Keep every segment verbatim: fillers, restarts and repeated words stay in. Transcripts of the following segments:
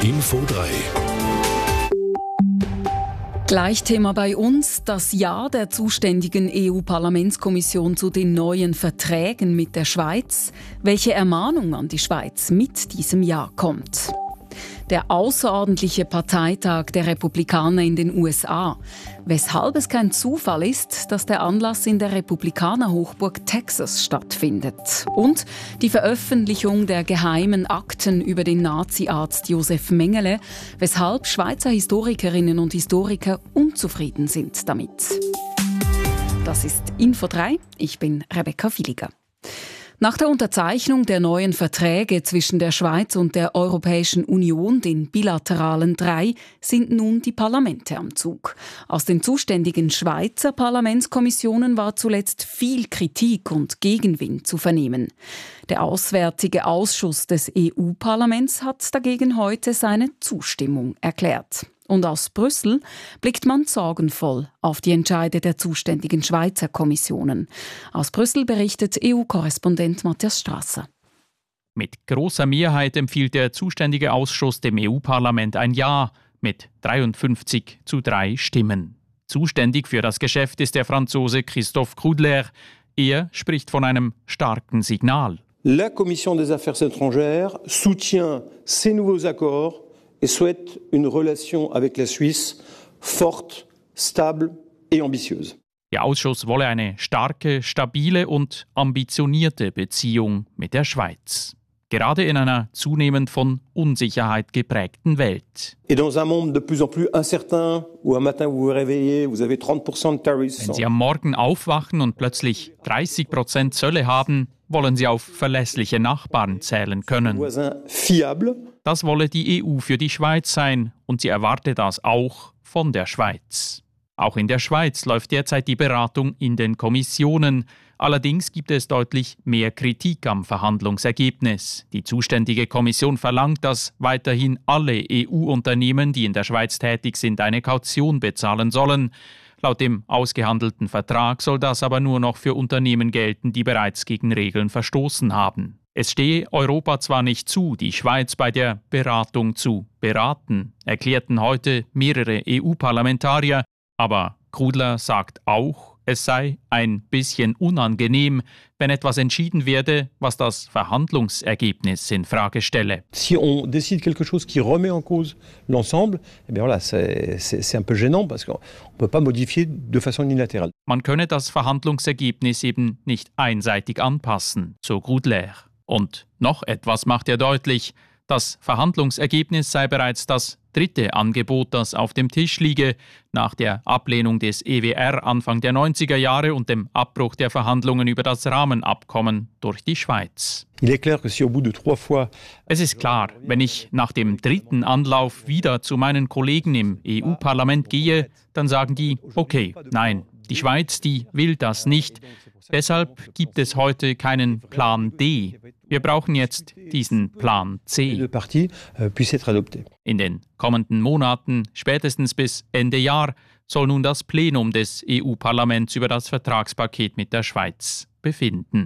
Info drei. Gleich Thema bei uns, das Ja der zuständigen E U-Parlamentskommission zu den neuen Verträgen mit der Schweiz. Welche Ermahnung an die Schweiz mit diesem Ja kommt. Der außerordentliche Parteitag der Republikaner in den U S A. Weshalb es kein Zufall ist, dass der Anlass in der Republikaner-Hochburg Texas stattfindet. Und die Veröffentlichung der geheimen Akten über den Nazi-Arzt Josef Mengele, weshalb Schweizer Historikerinnen und Historiker unzufrieden sind damit. Das ist Info drei. Ich bin Rebecca Villiger. Nach der Unterzeichnung der neuen Verträge zwischen der Schweiz und der Europäischen Union, den bilateralen drei, sind nun die Parlamente am Zug. Aus den zuständigen Schweizer Parlamentskommissionen war zuletzt viel Kritik und Gegenwind zu vernehmen. Der Auswärtige Ausschuss des E U-Parlaments hat dagegen heute seine Zustimmung erklärt. Und aus Brüssel blickt man sorgenvoll auf die Entscheide der zuständigen Schweizer Kommissionen. Aus Brüssel berichtet E U-Korrespondent Matthias Strasser. Mit großer Mehrheit empfiehlt der zuständige Ausschuss dem E U-Parlament ein Ja mit dreiundfünfzig zu drei Stimmen. Zuständig für das Geschäft ist der Franzose Christophe Grudler. Er spricht von einem starken Signal. La Commission des Affaires étrangères soutient ces nouveaux accords et souhaite une relation avec la Suisse forte, stable et ambitieuse. Der Ausschuss wolle eine starke, stabile und ambitionierte Beziehung mit der Schweiz. Gerade in einer zunehmend von Unsicherheit geprägten Welt. Et dans un monde de plus en plus incertain, où un matin vous vous réveillez, vous avez trente Prozent de tariffs. Wenn Sie am Morgen aufwachen und plötzlich dreißig Prozent Zölle haben, wollen Sie auf verlässliche Nachbarn zählen können. Das wolle die E U für die Schweiz sein und sie erwarte das auch von der Schweiz. Auch in der Schweiz läuft derzeit die Beratung in den Kommissionen. Allerdings gibt es deutlich mehr Kritik am Verhandlungsergebnis. Die zuständige Kommission verlangt, dass weiterhin alle E U-Unternehmen, die in der Schweiz tätig sind, eine Kaution bezahlen sollen. Laut dem ausgehandelten Vertrag soll das aber nur noch für Unternehmen gelten, die bereits gegen Regeln verstoßen haben. Es stehe Europa zwar nicht zu, die Schweiz bei der Beratung zu beraten, erklärten heute mehrere E U-Parlamentarier, aber Grudler sagt auch, es sei ein bisschen unangenehm, wenn etwas entschieden werde, was das Verhandlungsergebnis in Frage stelle. Si on décide quelque chose qui remet en cause l'ensemble, eh bien voilà, c'est, c'est, c'est un peu gênant parce qu'on ne peut pas modifier de façon unilatérale. Man könne das Verhandlungsergebnis eben nicht einseitig anpassen, so Grudler. Und noch etwas macht er deutlich: Das Verhandlungsergebnis sei bereits das dritte Angebot, das auf dem Tisch liege, nach der Ablehnung des E W R Anfang der neunziger Jahre und dem Abbruch der Verhandlungen über das Rahmenabkommen durch die Schweiz. Es ist klar, wenn ich nach dem dritten Anlauf wieder zu meinen Kollegen im E U-Parlament gehe, dann sagen die, okay, nein, die Schweiz, die will das nicht. Deshalb gibt es heute keinen Plan D. Wir brauchen jetzt diesen Plan C. In den kommenden Monaten, spätestens bis Ende Jahr, soll nun das Plenum des E U-Parlaments über das Vertragspaket mit der Schweiz befinden.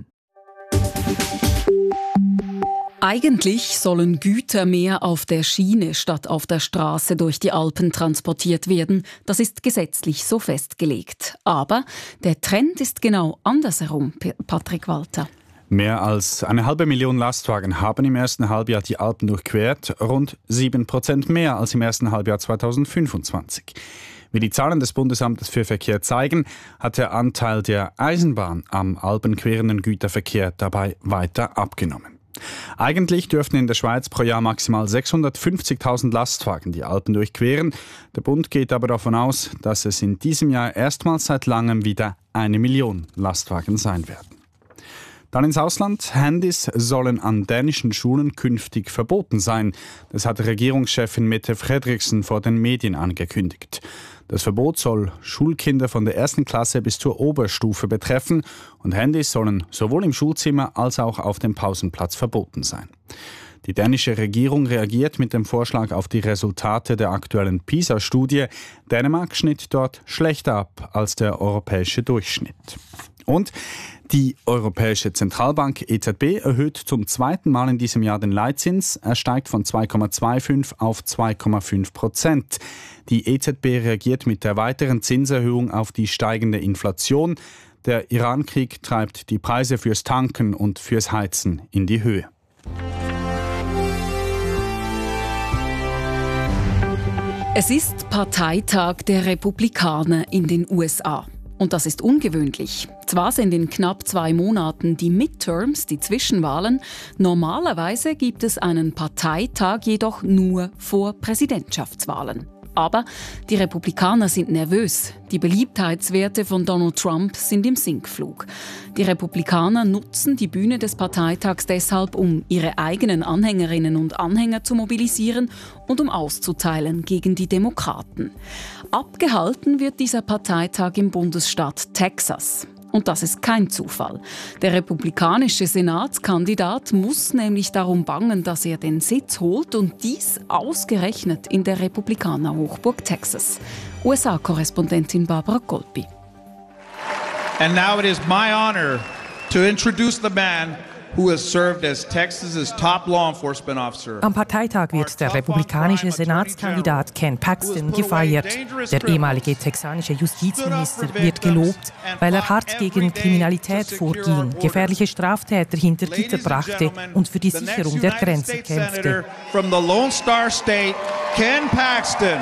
Eigentlich sollen Güter mehr auf der Schiene statt auf der Straße durch die Alpen transportiert werden. Das ist gesetzlich so festgelegt. Aber der Trend ist genau andersherum, Patrick Walter. Mehr als eine halbe Million Lastwagen haben im ersten Halbjahr die Alpen durchquert, rund sieben Prozent mehr als im ersten Halbjahr zweitausendfünfundzwanzig. Wie die Zahlen des Bundesamtes für Verkehr zeigen, hat der Anteil der Eisenbahn am alpenquerenden Güterverkehr dabei weiter abgenommen. Eigentlich dürften in der Schweiz pro Jahr maximal sechshundertfünfzigtausend Lastwagen die Alpen durchqueren. Der Bund geht aber davon aus, dass es in diesem Jahr erstmals seit langem wieder eine Million Lastwagen sein werden. Dann ins Ausland. Handys sollen an dänischen Schulen künftig verboten sein. Das hat Regierungschefin Mette Frederiksen vor den Medien angekündigt. Das Verbot soll Schulkinder von der ersten Klasse bis zur Oberstufe betreffen und Handys sollen sowohl im Schulzimmer als auch auf dem Pausenplatz verboten sein. Die dänische Regierung reagiert mit dem Vorschlag auf die Resultate der aktuellen PISA-Studie. Dänemark schnitt dort schlechter ab als der europäische Durchschnitt. Und Die Europäische Zentralbank E Z B erhöht zum zweiten Mal in diesem Jahr den Leitzins. Er steigt von zwei Komma fünfundzwanzig auf zwei Komma fünf Prozent. Die E Z B reagiert mit der weiteren Zinserhöhung auf die steigende Inflation. Der Iran-Krieg treibt die Preise fürs Tanken und fürs Heizen in die Höhe. Es ist Parteitag der Republikaner in den U S A. Und das ist ungewöhnlich. Zwar sind in knapp zwei Monaten die Midterms, die Zwischenwahlen. Normalerweise gibt es einen Parteitag jedoch nur vor Präsidentschaftswahlen. Aber die Republikaner sind nervös. Die Beliebtheitswerte von Donald Trump sind im Sinkflug. Die Republikaner nutzen die Bühne des Parteitags deshalb, um ihre eigenen Anhängerinnen und Anhänger zu mobilisieren und um auszuteilen gegen die Demokraten. Abgehalten wird dieser Parteitag im Bundesstaat Texas. Und das ist kein Zufall. Der republikanische Senatskandidat muss nämlich darum bangen, dass er den Sitz holt und dies ausgerechnet in der Republikaner-Hochburg Texas. U S A-Korrespondentin Barbara Golpi. And now it is my honor to introduce the man who has served as Texas's top law enforcement officer. Am Parteitag wird der republikanische Senatskandidat Ken Paxton gefeiert. Der ehemalige texanische Justizminister wird gelobt, weil er hart gegen Kriminalität vorging, gefährliche Straftäter hinter Gitter brachte und für die Sicherung der Grenze kämpfte. From the Lone Star State, Ken Paxton.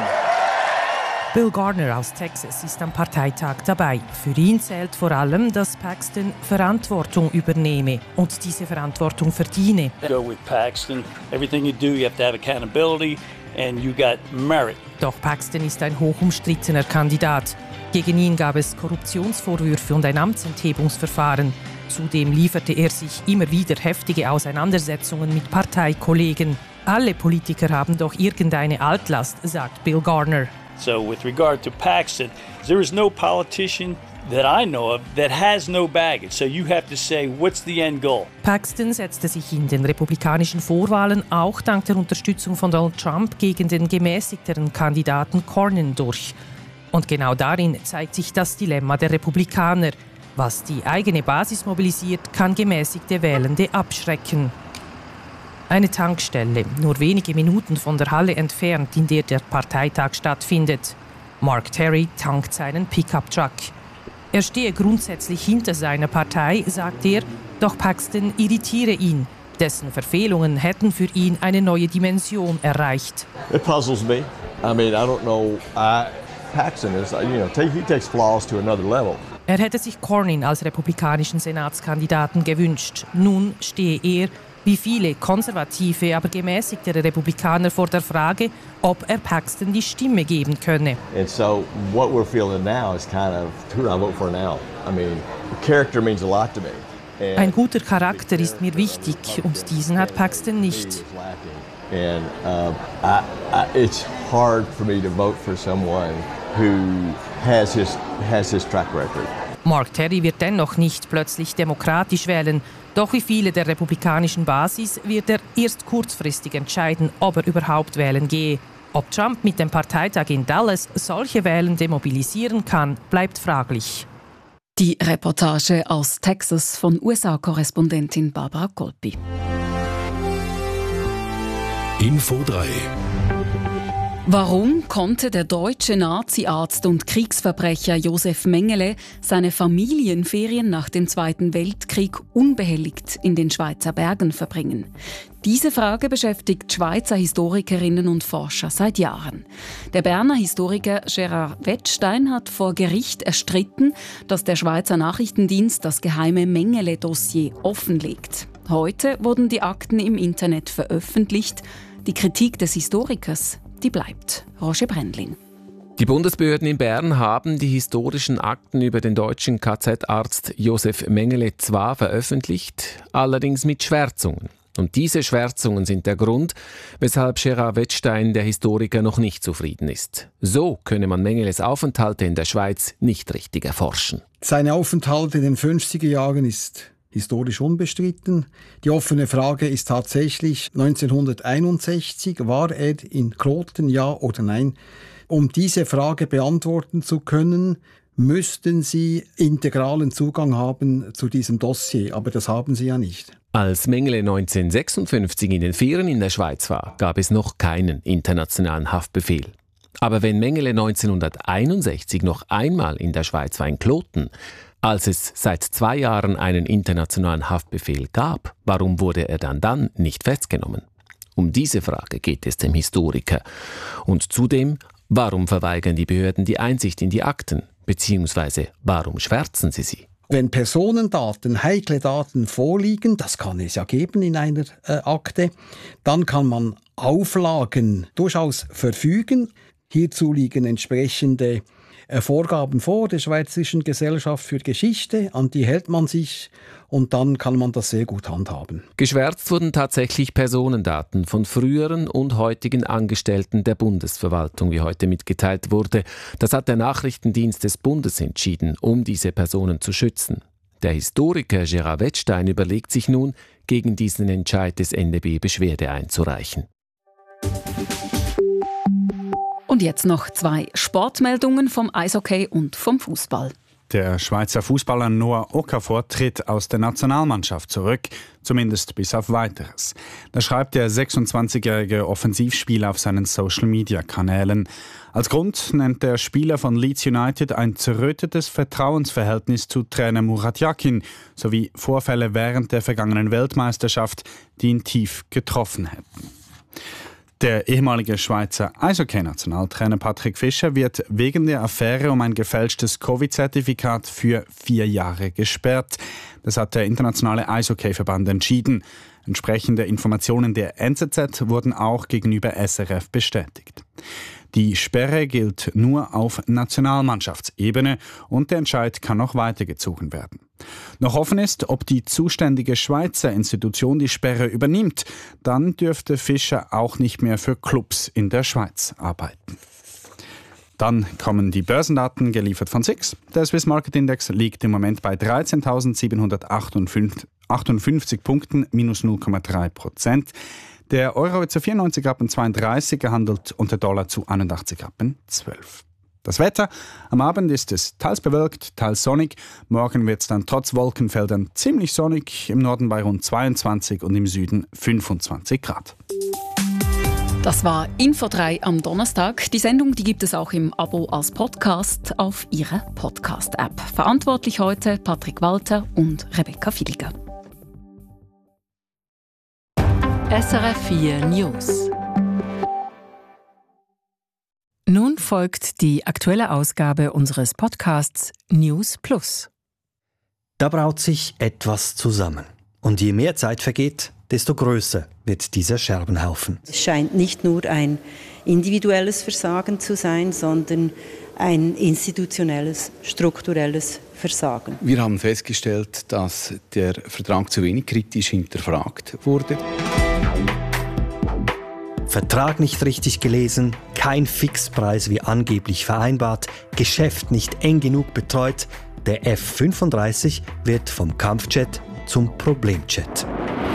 Bill Gardner aus Texas ist am Parteitag dabei. Für ihn zählt vor allem, dass Paxton Verantwortung übernehme und diese Verantwortung verdiene. Go with Paxton. Everything you do, you have to have accountability and you got merit. Doch Paxton ist ein hoch umstrittener Kandidat. Gegen ihn gab es Korruptionsvorwürfe und ein Amtsenthebungsverfahren. Zudem lieferte er sich immer wieder heftige Auseinandersetzungen mit Parteikollegen. Alle Politiker haben doch irgendeine Altlast, sagt Bill Gardner. So with regard to Paxton, there is no politician that I know of that has no baggage. So you have to say, what's the end goal? Paxton setzte sich in den republikanischen Vorwahlen auch dank der Unterstützung von Donald Trump gegen den gemäßigteren Kandidaten Cornyn durch. Und genau darin zeigt sich das Dilemma der Republikaner. Was die eigene Basis mobilisiert, kann gemäßigte Wählende abschrecken. Eine Tankstelle, nur wenige Minuten von der Halle entfernt, in der der Parteitag stattfindet. Mark Terry tankt seinen Pickup-Truck. Er stehe grundsätzlich hinter seiner Partei, sagt er, doch Paxton irritiere ihn. Dessen Verfehlungen hätten für ihn eine neue Dimension erreicht. It puzzles me. I mean, I don't know. I, Paxton is, you know, he takes flaws to another level. Er hätte sich Cornyn als republikanischen Senatskandidaten gewünscht. Nun stehe er, wie viele konservative, aber gemäßigtere Republikaner vor der Frage, ob er Paxton die Stimme geben könne. And so what we're feeling now is kind of who do I vote for now? I mean, character means a lot to me. And ein guter Charakter ist mir wichtig und diesen hat Paxton nicht. And uh, I, I, it's hard for me to vote for someone who has his has his track record. Mark Terry wird dennoch nicht plötzlich demokratisch wählen. Doch wie viele der republikanischen Basis wird er erst kurzfristig entscheiden, ob er überhaupt wählen gehe. Ob Trump mit dem Parteitag in Dallas solche Wählende mobilisieren kann, bleibt fraglich. Die Reportage aus Texas von U S A-Korrespondentin Barbara Golpi. Info drei. Warum konnte der deutsche Nazi-Arzt und Kriegsverbrecher Josef Mengele seine Familienferien nach dem Zweiten Weltkrieg unbehelligt in den Schweizer Bergen verbringen? Diese Frage beschäftigt Schweizer Historikerinnen und Forscher seit Jahren. Der Berner Historiker Gerard Wettstein hat vor Gericht erstritten, dass der Schweizer Nachrichtendienst das geheime Mengele-Dossier offenlegt. Heute wurden die Akten im Internet veröffentlicht. Die Kritik des Historikers, die bleibt. Roger Brändlin. Die Bundesbehörden in Bern haben die historischen Akten über den deutschen K Z-Arzt Josef Mengele zwar veröffentlicht, allerdings mit Schwärzungen. Und diese Schwärzungen sind der Grund, weshalb Gerard Wettstein, der Historiker, noch nicht zufrieden ist. So könne man Mengeles Aufenthalte in der Schweiz nicht richtig erforschen. Sein Aufenthalt in den fünfziger Jahren ist historisch unbestritten. Die offene Frage ist tatsächlich neunzehnhunderteinundsechzig, war er in Kloten, ja oder nein? Um diese Frage beantworten zu können, müssten sie integralen Zugang haben zu diesem Dossier, aber das haben sie ja nicht. Als Mengele neunzehnhundertsechsundfünfzig in den Ferien in der Schweiz war, gab es noch keinen internationalen Haftbefehl. Aber wenn Mengele neunzehnhunderteinundsechzig noch einmal in der Schweiz war in Kloten, als es seit zwei Jahren einen internationalen Haftbefehl gab, warum wurde er dann dann nicht festgenommen? Um diese Frage geht es dem Historiker. Und zudem, warum verweigern die Behörden die Einsicht in die Akten? Beziehungsweise, warum schwärzen sie sie? Wenn Personendaten, heikle Daten vorliegen, das kann es ja geben in einer äh, Akte, dann kann man Auflagen durchaus verfügen. Hierzu liegen entsprechende äh, Vorgaben vor der Schweizerischen Gesellschaft für Geschichte, an die hält man sich und dann kann man das sehr gut handhaben. Geschwärzt wurden tatsächlich Personendaten von früheren und heutigen Angestellten der Bundesverwaltung, wie heute mitgeteilt wurde. Das hat der Nachrichtendienst des Bundes entschieden, um diese Personen zu schützen. Der Historiker Gerard Wettstein überlegt sich nun, gegen diesen Entscheid des N D B Beschwerde einzureichen. Und jetzt noch zwei Sportmeldungen vom Eishockey und vom Fußball. Der Schweizer Fußballer Noah Okafor tritt aus der Nationalmannschaft zurück, zumindest bis auf Weiteres. Das schreibt der sechsundzwanzigjährige Offensivspieler auf seinen Social-Media-Kanälen. Als Grund nennt der Spieler von Leeds United ein zerrüttetes Vertrauensverhältnis zu Trainer Murat Yakin sowie Vorfälle während der vergangenen Weltmeisterschaft, die ihn tief getroffen hätten. Der ehemalige Schweizer Eishockey-Nationaltrainer Patrick Fischer wird wegen der Affäre um ein gefälschtes Covid-Zertifikat für vier Jahre gesperrt. Das hat der Internationale Eishockey-Verband entschieden. Entsprechende Informationen der N Z Z wurden auch gegenüber S R F bestätigt. Die Sperre gilt nur auf Nationalmannschaftsebene und der Entscheid kann noch weitergezogen werden. Noch offen ist, ob die zuständige Schweizer Institution die Sperre übernimmt. Dann dürfte Fischer auch nicht mehr für Clubs in der Schweiz arbeiten. Dann kommen die Börsendaten, geliefert von S I X. Der Swiss Market Index liegt im Moment bei dreizehntausendsiebenhundertachtundfünfzig Punkten, minus null Komma drei Prozent. Der Euro zu vierundneunzig Rappen zweiunddreißig, gehandelt und der Dollar zu einundachtzig Rappen zwölf. Das Wetter: Am Abend ist es teils bewölkt, teils sonnig. Morgen wird es dann trotz Wolkenfeldern ziemlich sonnig, im Norden bei rund zweiundzwanzig und im Süden fünfundzwanzig Grad. Das war Info drei am Donnerstag. Die Sendung die gibt es auch im Abo als Podcast auf Ihrer Podcast-App. Verantwortlich heute Patrick Walter und Rebecca Filiger. S R F vier News. Nun folgt die aktuelle Ausgabe unseres Podcasts News Plus. Da braut sich etwas zusammen. Und je mehr Zeit vergeht, desto größer wird dieser Scherbenhaufen. Es scheint nicht nur ein individuelles Versagen zu sein, sondern ein institutionelles, strukturelles Versagen. Wir haben festgestellt, dass der Vertrag zu wenig kritisch hinterfragt wurde. Vertrag nicht richtig gelesen, kein Fixpreis wie angeblich vereinbart, Geschäft nicht eng genug betreut. Der F fünfunddreißig wird vom Kampfjet zum Problemjet.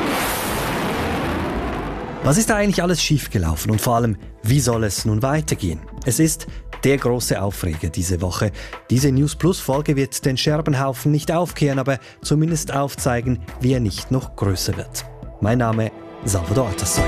Was ist da eigentlich alles schiefgelaufen und vor allem, wie soll es nun weitergehen? Es ist der große Aufreger diese Woche. Diese News Plus Folge wird den Scherbenhaufen nicht aufkehren, aber zumindest aufzeigen, wie er nicht noch größer wird. Mein Name Salvador Atassoy.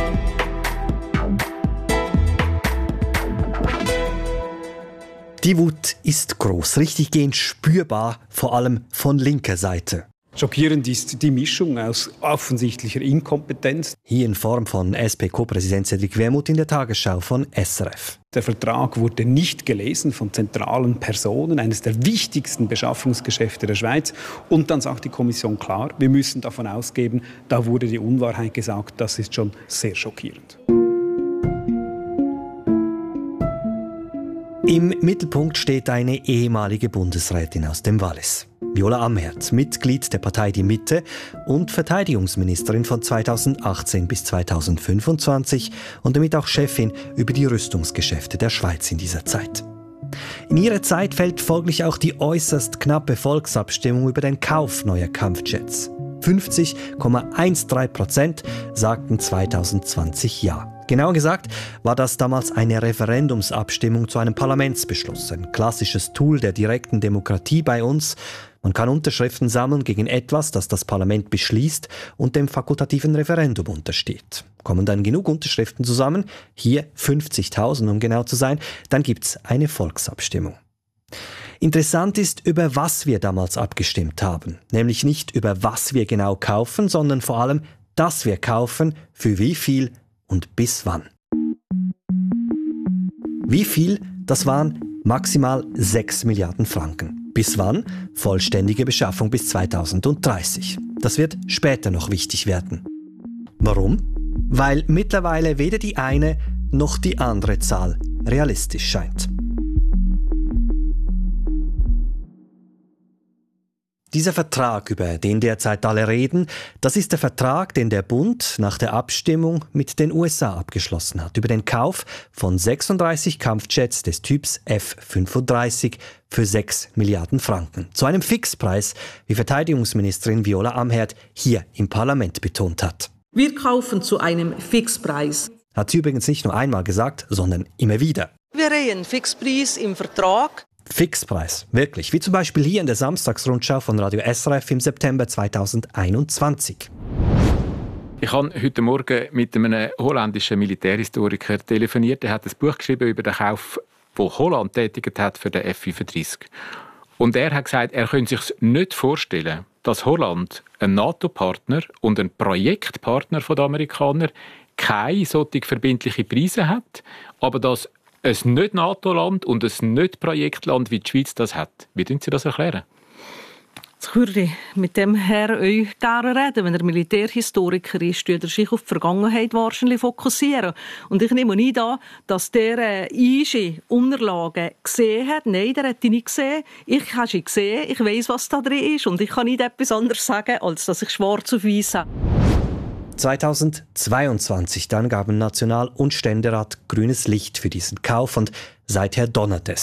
Die Wut ist groß, richtiggehend spürbar, vor allem von linker Seite. Schockierend ist die Mischung aus offensichtlicher Inkompetenz. Hier in Form von S P-Co-Präsident Cedric Wermuth in der Tagesschau von S R F. Der Vertrag wurde nicht gelesen von zentralen Personen, eines der wichtigsten Beschaffungsgeschäfte der Schweiz. Und dann sagt die Kommission klar, wir müssen davon ausgehen, da wurde die Unwahrheit gesagt. Das ist schon sehr schockierend. Im Mittelpunkt steht eine ehemalige Bundesrätin aus dem Wallis. Viola Amherd, Mitglied der Partei Die Mitte und Verteidigungsministerin von zweitausendachtzehn bis zweitausendfünfundzwanzig und damit auch Chefin über die Rüstungsgeschäfte der Schweiz in dieser Zeit. In ihre Zeit fällt folglich auch die äußerst knappe Volksabstimmung über den Kauf neuer Kampfjets. fünfzig Komma dreizehn Prozent sagten zweitausendzwanzig Ja. Genauer gesagt war das damals eine Referendumsabstimmung zu einem Parlamentsbeschluss, ein klassisches Tool der direkten Demokratie bei uns. Man kann Unterschriften sammeln gegen etwas, das das Parlament beschließt und dem fakultativen Referendum untersteht. Kommen dann genug Unterschriften zusammen, hier fünfzigtausend um genau zu sein, dann gibt's eine Volksabstimmung. Interessant ist, über was wir damals abgestimmt haben. Nämlich nicht über was wir genau kaufen, sondern vor allem, dass wir kaufen, für wie viel und bis wann. Wie viel? Das waren maximal sechs Milliarden Franken. Bis wann? Vollständige Beschaffung bis zweitausenddreißig. Das wird später noch wichtig werden. Warum? Weil mittlerweile weder die eine noch die andere Zahl realistisch scheint. Dieser Vertrag, über den derzeit alle reden, das ist der Vertrag, den der Bund nach der Abstimmung mit den U S A abgeschlossen hat, über den Kauf von sechsunddreißig Kampfjets des Typs F fünfunddreißig für sechs Milliarden Franken. Zu einem Fixpreis, wie Verteidigungsministerin Viola Amherd hier im Parlament betont hat. Wir kaufen zu einem Fixpreis. Hat sie übrigens nicht nur einmal gesagt, sondern immer wieder. Wir haben einen Fixpreis im Vertrag. Fixpreis, wirklich. Wie zum Beispiel hier in der Samstagsrundschau von Radio S R F im September zweitausendeinundzwanzig. Ich habe heute Morgen mit einem holländischen Militärhistoriker telefoniert. Er hat ein Buch geschrieben über den Kauf, den Holland tätigt hat für den F fünfunddreißig. Und er hat gesagt, er könnte sich nicht vorstellen, dass Holland, ein NATO-Partner und ein Projektpartner der Amerikaner, keine solche verbindliche Preise hat, aber dass ein Nicht-NATO-Land und ein Nicht-Projektland wie die Schweiz das hat. Wie können Sie das erklären? Jetzt würde ich mit dem Herrn euch gerne reden. Wenn er Militärhistoriker ist, würde er sich auf die Vergangenheit wahrscheinlich fokussieren. Und ich nehme nicht an, dass der äh, I G I Unterlagen gesehen hat. Nein, der hat die nicht gesehen. Ich habe sie gesehen, ich weiss, was da drin ist. Und ich kann nicht etwas anderes sagen, als dass ich schwarz auf weiß habe. zweitausendzweiundzwanzig dann gaben National- und Ständerat grünes Licht für diesen Kauf und seither donnert es.